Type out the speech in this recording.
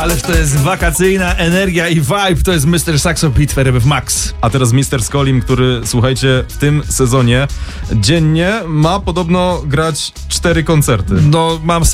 Ależ to jest wakacyjna energia i vibe. To jest Mr. Saxo Beat w RMF Max. A teraz Mr. Skolim, który, słuchajcie, w tym sezonie dziennie ma podobno grać 4 koncerty. No, mam